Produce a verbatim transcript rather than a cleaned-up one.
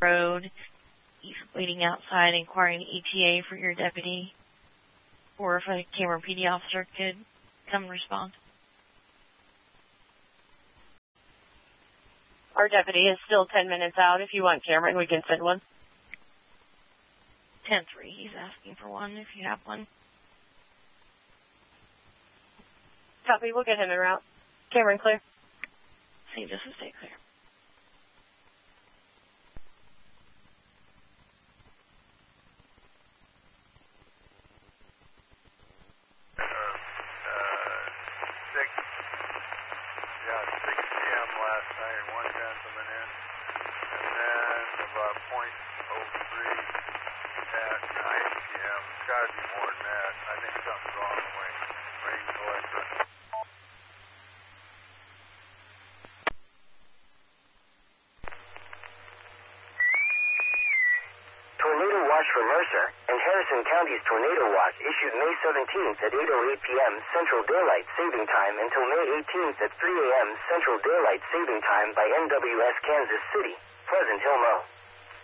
road. He's waiting outside inquiring E T A for your deputy. Or if a Cameron P D officer could come respond. Our deputy is still ten minutes out. If you want Cameron, we can send one. ten three, he's asking for one if you have one. Copy, we'll get him en route. Cameron, clear. Saint Joseph, stay clear. Tornado watch for Mercer and Harrison County's tornado watch issued May seventeenth at eight oh eight p.m. Central Daylight Saving Time until May eighteenth at three a.m. Central Daylight Saving Time by N W S Kansas City, Pleasant Hill, Mo.